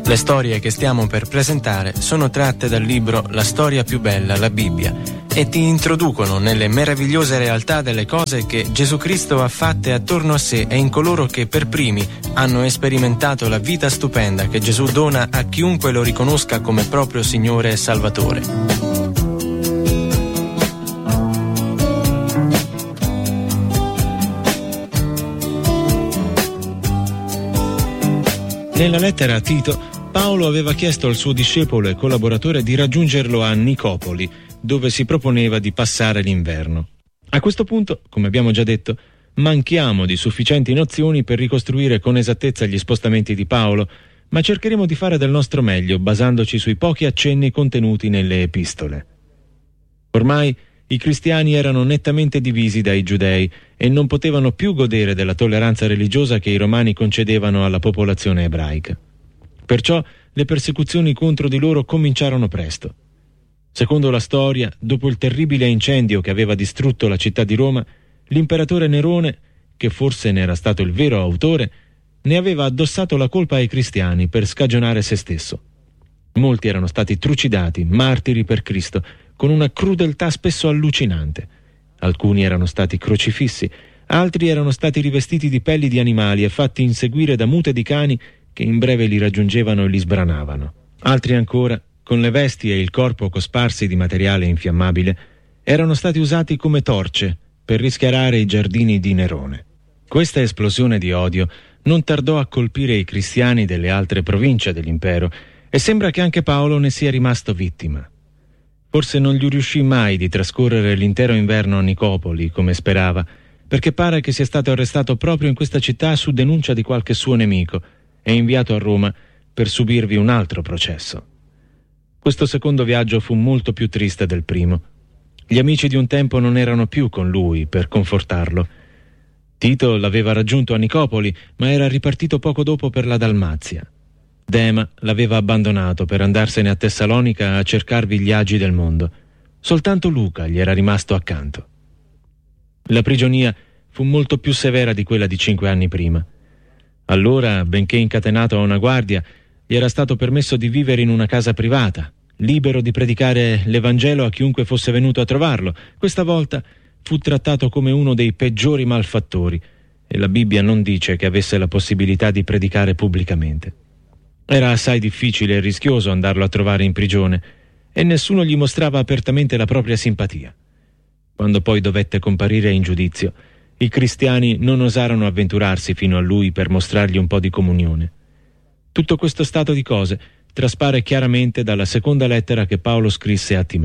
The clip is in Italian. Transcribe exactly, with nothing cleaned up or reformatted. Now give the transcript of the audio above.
Le storie che stiamo per presentare sono tratte dal libro La storia più bella, la Bibbia, e ti introducono nelle meravigliose realtà delle cose che Gesù Cristo ha fatte attorno a sé e in coloro che per primi hanno sperimentato la vita stupenda che Gesù dona a chiunque lo riconosca come proprio Signore e Salvatore. Nella lettera a Tito, Paolo aveva chiesto al suo discepolo e collaboratore di raggiungerlo a Nicopoli, dove si proponeva di passare l'inverno. A questo punto, come abbiamo già detto, manchiamo di sufficienti nozioni per ricostruire con esattezza gli spostamenti di Paolo, ma cercheremo di fare del nostro meglio basandoci sui pochi accenni contenuti nelle epistole. Ormai i cristiani erano nettamente divisi dai giudei e non potevano più godere della tolleranza religiosa che i romani concedevano alla popolazione ebraica. Perciò le persecuzioni contro di loro cominciarono presto. Secondo la storia, dopo il terribile incendio che aveva distrutto la città di Roma, l'imperatore Nerone, che forse ne era stato il vero autore, ne aveva addossato la colpa ai cristiani per scagionare se stesso. Molti erano stati trucidati, martiri per Cristo, con una crudeltà spesso allucinante. Alcuni erano stati crocifissi, altri erano stati rivestiti di pelli di animali e fatti inseguire da mute di cani che in breve li raggiungevano e li sbranavano. Altri ancora, con le vesti e il corpo cosparsi di materiale infiammabile, erano stati usati come torce per rischiarare i giardini di Nerone. Questa esplosione di odio non tardò a colpire i cristiani delle altre province dell'impero e sembra che anche Paolo ne sia rimasto vittima. Forse non gli riuscì mai di trascorrere l'intero inverno a Nicopoli, come sperava, perché pare che sia stato arrestato proprio in questa città su denuncia di qualche suo nemico e inviato a Roma per subirvi un altro processo. Questo secondo viaggio fu molto più triste del primo. Gli amici di un tempo non erano più con lui per confortarlo. Tito l'aveva raggiunto a Nicopoli, ma era ripartito poco dopo per la Dalmazia. Dema l'aveva abbandonato per andarsene a Tessalonica a cercarvi gli agi del mondo. Soltanto Luca gli era rimasto accanto. La prigionia fu molto più severa di quella di cinque anni prima. Allora, benché incatenato a una guardia, gli era stato permesso di vivere in una casa privata, libero di predicare l'Evangelo a chiunque fosse venuto a trovarlo. Questa volta fu trattato come uno dei peggiori malfattori e la Bibbia non dice che avesse la possibilità di predicare pubblicamente. Era assai difficile e rischioso andarlo a trovare in prigione e nessuno gli mostrava apertamente la propria simpatia. Quando poi dovette comparire in giudizio, i cristiani non osarono avventurarsi fino a lui per mostrargli un po' di comunione. Tutto questo stato di cose traspare chiaramente dalla seconda lettera che Paolo scrisse a Timoteo.